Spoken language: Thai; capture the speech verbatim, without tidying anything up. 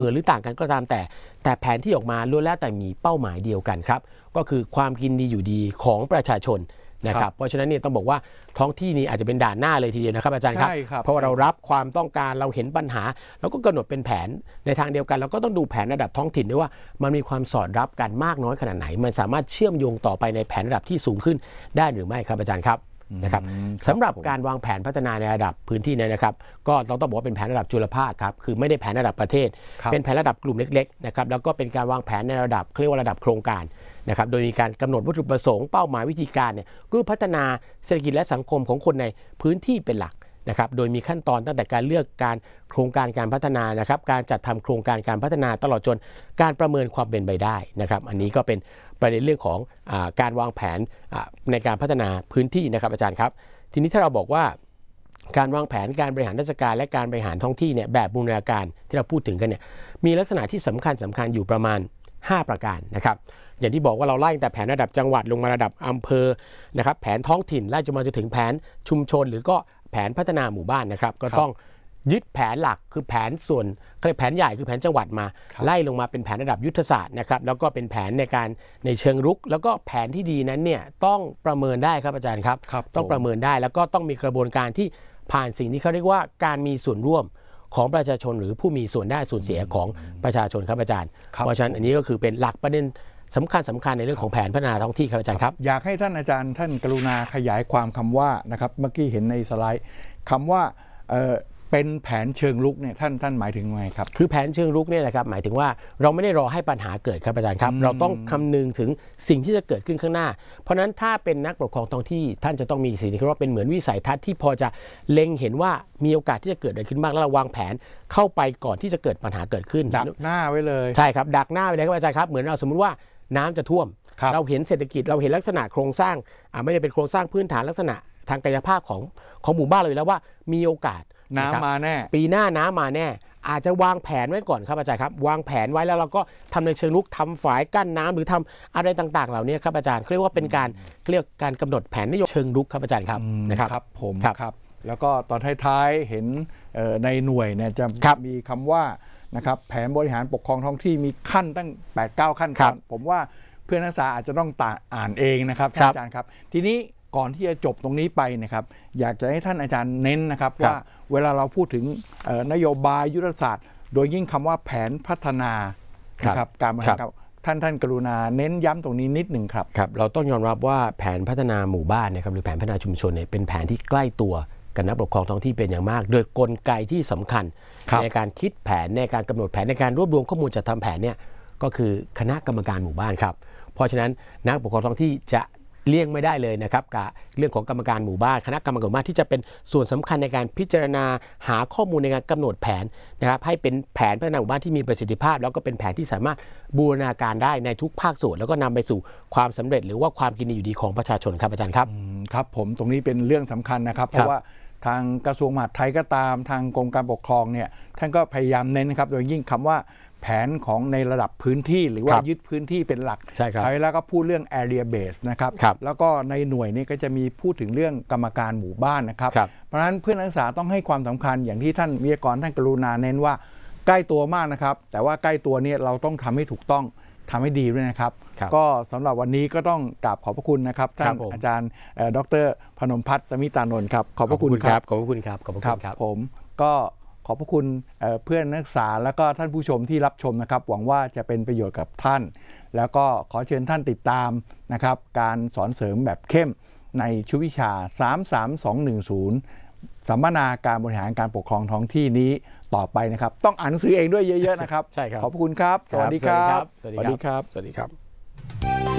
หรือต่างกันก็ตามแต่แต่แผนที่ออกมาล้วนแล้วแต่มีเป้าหมายเดียวกันครับก็คือความกินดีอยู่ดีของประชาชนนะครับเพราะฉะนั้นเนี่ยต้องบอกว่าท้องที่นี้อาจจะเป็นด่านหน้าเลยทีเดียวนะครับอาจารย์ครับเพราะว่าเรารับความต้องการเราเห็นปัญหาแล้วก็กำหนดเป็นแผนในทางเดียวกันเราก็ต้องดูแผนระดับท้องถิ่นด้วยว่ามันมีความสอดรับกันมากน้อยขนาดไหนมันสามารถเชื่อมโยงต่อไปในแผนระดับที่สูงขึ้นได้หรือไม่ครับอาจารย์ครับนะครับสำหรับการวางแผนพัฒนาในระดับพื้นที่นะครับก็เราต้องบอกว่าเป็นแผนระดับจุลภาคครับคือไม่ได้แผนระดับประเทศเป็นแผนระดับกลุ่มเล็กๆนะครับแล้วก็เป็นการวางแผนในระดับเรียกว่าระดับโครงการนะครับโดยมีการกำหนดวัตถุประสงค์เป้าหมายวิธีการเนี่ยก็พัฒนาเศรษฐกิจและสังคมของคนในพื้นที่เป็นหลักนะครับโดยมีขั้นตอนตั้งแต่การเลือกการโครงการการพัฒนานะครับการจัดทำโครงการการพัฒนาตลอดจนการประเมินความเป็นไปได้นะครับอันนี้ก็เป็นประเด็นเรื่องของอ่าการวางแผนในการพัฒนาพื้นที่นะครับอาจารย์ครับทีนี้ถ้าเราบอกว่าการวางแผนการบริหารราชการและการบริหารท้องที่เนี่ยแบบบูรณาการที่เราพูดถึงกันเนี่ยมีลักษณะที่สำคัญสำคัญอยู่ประมาณห้าประการนะครับอย่างที่บอกว่าเราไล่แต่แผนระดับจังหวัดลงมาระดับอำเภอนะครับแผนท้องถิ่นไล่จนมาจนถึงแผนชุมชนหรือก็แผนพัฒนาหมู่บ้านนะครับก็ต้องยึดแผนหลักคือแผนส่วนแผนใหญ่คือแผนจังหวัดมาไล่ลงมาเป็นแผนระดับยุทธศาสตร์นะครับแล้วก็เป็นแผนในการในเชิงรุกแล้วก็แผนที่ดีนั้นเนี่ยต้องประเมินได้ครับอาจารย์ครับต้องประเมินได้แล้วก็ต้องมีกระบวนการที่ผ่านสิ่งที่เขาเรียกว่าการมีส่วนร่วมของประชาชนหรือผู้มีส่วนได้ส่วนเสียของประชาชนครับอาจารย์เพราะฉะนั้นอันนี้ก็คือเป็นหลักประเด็นสำคัญสำคัญในเรื่องของแผนพัฒนาท้องที่ครับอาจารย์ครับอยากให้ท่านอาจารย์ท่านกรุณาขยายความคำว่านะครับเมื่อกี้เห็นในสไลด์คำว่าเอ่อเป็นแผนเชิงรุกเนี่ยท่านท่านหมายถึงไงครับคือแผนเชิงรุกเนี่ยนะครับหมายถึงว่าเราไม่ได้รอให้ปัญหาเกิดครับอาจารย์ครับเราต้องคำนึงถึงสิ่งที่จะเกิดขึ้นข้างหน้าเพราะฉะนั้นถ้าเป็นนักปกครองท้องที่ท่านจะต้องมีสิ่งที่เรียกว่าเป็นเหมือนวิสัยทัศน์ที่พอจะเล็งเห็นว่ามีโอกาสที่จะเกิดอะไรขึ้นบ้างแล้วเราวางแผนเข้าไปก่อนที่จะเกิดปัญหาเกิดขึ้นดักหน้าไว้เลยใช่ครับดักหน้าไว้เลยครับอาจารย์ครับเหมือนเราสมมุติว่าน้ำจะท่วมเราเห็นเศรษฐกิจเราเห็นลักษณะโครงสร้างอ่าไม่ใช่เป็นโครงสร้างพื้นฐานลักษณะทางกายภาพของของหมู่บ้านเราอยู่แล้วว่ามีโอกาสน้ำมาแน่ปีหน้าน้ำมาแน่อาจจะวางแผนไว้ก่อนครับอาจารย์ครับวางแผนไว้แล้วเราก็ทำในเชิงลุกทำฝายกั้นน้ำหรือทำอะไรต่างๆเหล่านี้ครับอาจารย์เรียกว่าเป็นการเรียกการกำหนดแผนนโยบายเชิงลุกครับอาจารย์ครับนะครับครับผมครับแล้วก็ตอนท้ายๆเห็นในหน่วยเนี่ยจะมีคำว่านะครับแผนบริหารปกครองท้องที่มีขั้นตั้ง แปด เก้า ขั้นตอนผมว่าเพื่อนนักศึกษาอาจจะต้องอ่านเองนะครับท่านอาจารย์ครับทีนี้ก่อนที่จะจบตรงนี้ไปนะครับอยากจะให้ท่านอาจารย์เน้นนะครับว่าเวลาเราพูดถึงนโยบายยุทธศาสตร์โดยยิ่งคำว่าแผนพัฒนานะครับการบริหารท่านท่านกรุณาเน้นย้ำตรงนี้นิดหนึ่งครับครับเราต้องยอมรับว่าแผนพัฒนาหมู่บ้านนะครับหรือแผนพัฒนาชุมชนเนี่ยเป็นแผนที่ใกล้ตัวกับนักปกครองท้องที่เป็นอย่างมากโดยกลไกที่สำคัญในการคิดแผนในการกำหนดแผนในการรวบรวมข้อมูลจัดทำแผนเนี่ยก็คือคณะกรรมการหมู่บ้านครับเพราะฉะนั้นนักปกครองท้องที่จะเลี่ยงไม่ได้เลยนะครับกับเรื่องของกรรมการหมู่บ้านคณะกรรมการหมู่บ้านที่จะเป็นส่วนสำคัญในการพิจารณาหาข้อมูลในการกำหนดแผนนะครับให้เป็นแผนพัฒนาหมู่บ้านที่มีประสิทธิภาพแล้วก็เป็นแผนที่สามารถบูรณาการได้ในทุกภาคส่วนแล้วก็นำไปสู่ความสำเร็จหรือว่าความกินดีอยู่ดีของประชาชนครับอาจารย์ครับครับผมตรงนี้เป็นเรื่องสำคัญนะครับเพราะว่าทางกระทรวงมหาดไทยก็ตามทางกรมการปกครองเนี่ยท่านก็พยายามเน้นนะครับโดยยิ่งคำว่าแผนของในระดับพื้นที่หรือว่ายึดพื้นที่เป็นหลักใช่ครับแล้วก็พูดเรื่อง area base นะครับแล้วก็ในหน่วยนี้ก็จะมีพูดถึงเรื่องกรรมการหมู่บ้านนะครับเพราะฉะนั้นเพื่อนนักศึกษาต้องให้ความสำคัญอย่างที่ท่านวิทยากรท่านกรุณาเน้นว่าใกล้ตัวมากนะครับแต่ว่าใกล้ตัวนี้เราต้องทำให้ถูกต้องทำให้ดีด้วยนะครับก็สำหรับวันนี้ก็ต้องกราบขอบพระคุณนะครับท่านอาจารย์ดร.พนมพัฒน์ สมิตานนท์ครับขอบพระคุณครับขอบพระคุณครับขอบพระคุณครับผมก็ขอบพระคุณเพื่อนนักศึกษาและก็ท่านผู้ชมที่รับชมนะครับหวังว่าจะเป็นประโยชน์กับท่านแล้วก็ขอเชิญท่านติดตามนะครับการสอนเสริมแบบเข้มในชุดวิชาสาม สาม สอง หนึ่ง ศูนย์สัมมนาการบริหารการปกครองท้องที่นี้ต่อไปนะครับต้องอ่านหนังสือเองด้วยเยอะๆนะครับใช่ครับขอบคุณครับสวัสดีครับสวัสดีครับสวัสดีครับ